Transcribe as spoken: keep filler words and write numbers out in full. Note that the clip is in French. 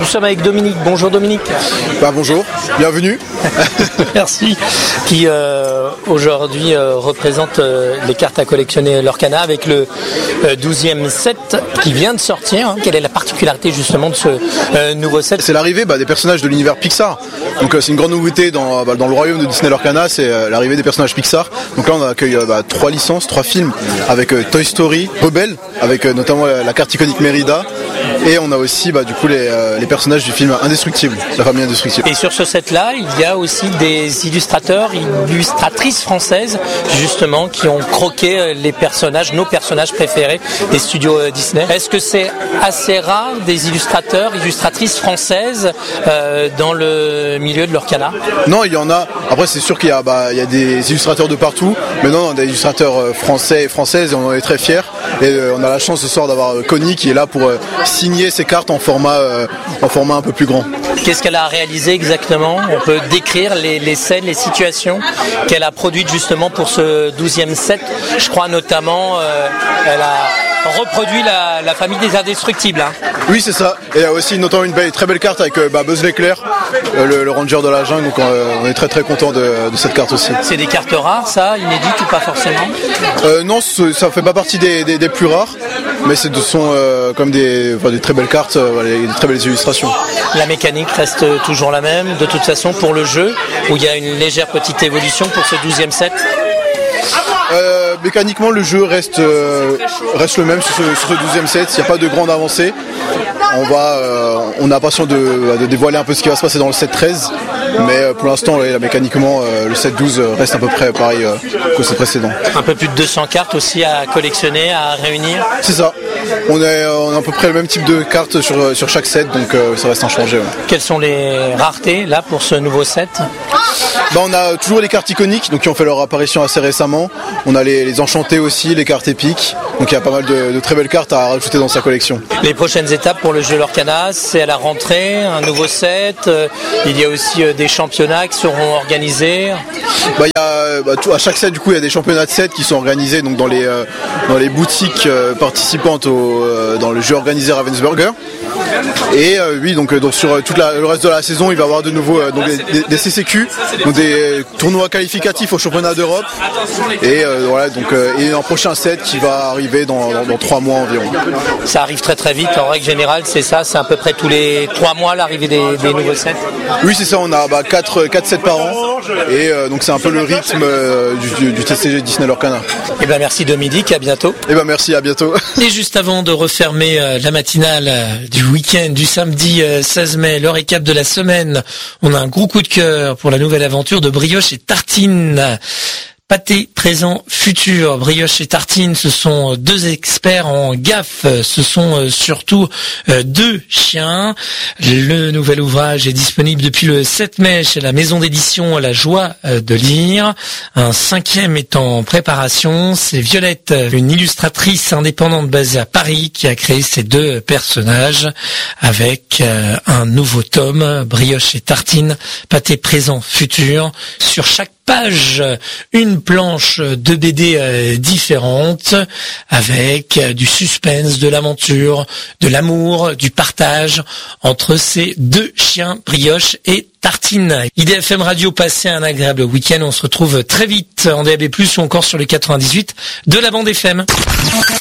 Nous sommes avec Dominique. Bonjour Dominique. Bah bonjour, bienvenue. Merci. Qui euh, aujourd'hui euh, représente euh, les cartes à collectionner Lorcana avec le euh, douzième set qui vient de sortir. Hein. Quelle est la particularité justement de ce euh, nouveau set? C'est l'arrivée bah, des personnages de l'univers Pixar. Donc euh, c'est une grande nouveauté dans, bah, dans le royaume de Disney Lorcana, c'est euh, l'arrivée des personnages Pixar. Donc là on accueille euh, bah, trois licences, trois films avec euh, Toy Story, Rebelle, avec euh, notamment la, la carte iconique Mérida. Et on a aussi bah, du coup les, euh, les personnages du film Indestructible, la famille Indestructible. Et sur ce set-là, il y a aussi des illustrateurs, illustratrices françaises, justement, qui ont croqué les personnages, nos personnages préférés des studios Disney. Est-ce que c'est assez rare des illustrateurs, illustratrices françaises euh, dans le milieu de Lorcana? Non, il y en a. Après, c'est sûr qu'il y a, bah, il y a des illustrateurs de partout, mais non, on a des illustrateurs français et françaises et on en est très fiers. Et euh, on a la chance ce soir d'avoir Connie qui est là pour euh, signer ses cartes en format, euh, en format un peu plus grand. Qu'est-ce qu'elle a réalisé exactement? On peut décrire les, les scènes, les situations qu'elle a produites justement pour ce douzième set. Je crois notamment euh, elle a reproduit la, la famille des Indestructibles. Hein. Oui, c'est ça. Et il y a aussi notamment une belle, très belle carte avec euh, bah, Buzz l'éclair, euh, le, le ranger de la jungle. Donc euh, on est très très content de, de cette carte aussi. C'est des cartes rares, ça, inédites ou pas forcément? euh, Non, ça fait pas partie des, des, des plus rares, mais ce sont euh, comme des, enfin, des très belles cartes, euh, des très belles illustrations. La mécanique reste toujours la même, de toute façon, pour le jeu, où il y a une légère petite évolution pour ce douzième set? Euh, mécaniquement, le jeu reste, euh, reste le même sur ce, sur ce douzième set. Il n'y a pas de grande avancée. On va, euh, on a l'impression de, de dévoiler un peu ce qui va se passer dans le set treize. Mais euh, pour l'instant, là, mécaniquement, euh, le set douze reste à peu près pareil euh, qu'au set précédent. Un peu plus de deux cents cartes aussi à collectionner, à réunir. C'est ça. On, est, on a à peu près le même type de cartes sur, sur chaque set, donc euh, ça reste inchangé. Ouais. Quelles sont les raretés là pour ce nouveau set? Bah, on a toujours les cartes iconiques, donc qui ont fait leur apparition assez récemment. On a les, les enchantés aussi, les cartes épiques. Donc il y a pas mal de, de très belles cartes à rajouter dans sa collection. Les prochaines étapes pour le jeu Lorcana, c'est à la rentrée, un nouveau set. Euh, il y a aussi euh, des championnats qui seront organisés. Bah, il y a, bah, tout, à chaque set, du coup, il y a des championnats de set qui sont organisés donc dans les euh, dans les boutiques euh, participantes au, euh, dans le jeu organisé Ravensburger. Et euh, oui, donc, donc sur tout le reste de la saison, il va y avoir de nouveau euh, donc, des, des C C Q, donc des tournois qualificatifs au championnat d'Europe. Et euh, voilà, donc euh, et un prochain set qui va arriver dans, dans, dans trois mois environ. Ça arrive très très vite. En règle générale, c'est ça, c'est à peu près tous les trois mois l'arrivée des, des nouveaux sets. Oui, c'est ça. On a bah, quatre sets par an. Et euh, donc c'est un peu le rythme euh, du, du T C G Disney Lorcana. Et ben merci Dominique, à bientôt. Et ben merci, à bientôt. Et juste avant de refermer euh, la matinale euh, du week-end du samedi euh, seize mai, le récap de la semaine, on a un gros coup de cœur pour la nouvelle aventure de Brioche et Tartine. Pâté présent futur, Brioche et Tartine, ce sont deux experts en gaffe, ce sont surtout deux chiens. Le nouvel ouvrage est disponible depuis le sept mai chez la maison d'édition La Joie de lire. Un cinquième est en préparation. C'est Violette, une illustratrice indépendante basée à Paris, qui a créé ces deux personnages avec un nouveau tome, Brioche et Tartine, Pâté présent futur. Sur chaque page, une planche de B D euh, différente avec euh, du suspense, de l'aventure, de l'amour, du partage entre ces deux chiens, Brioche et Tartine. I D F M Radio, passez un agréable week-end. On se retrouve très vite en D A B plus, ou encore sur le quatre-vingt-dix-huit de la bande F M.